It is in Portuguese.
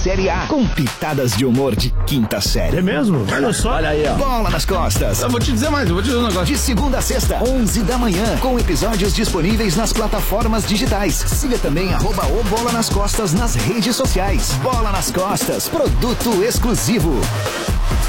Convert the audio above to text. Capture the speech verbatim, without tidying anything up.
Série A, com pitadas de humor de quinta série. É mesmo? Olha só. Olha aí, ó. Bola nas Costas. Eu vou te dizer mais, eu vou te dizer um negócio. De segunda a sexta, onze da manhã, com episódios disponíveis nas plataformas digitais. Siga também arroba o Bola nas Costas nas redes sociais. Bola nas Costas, produto exclusivo.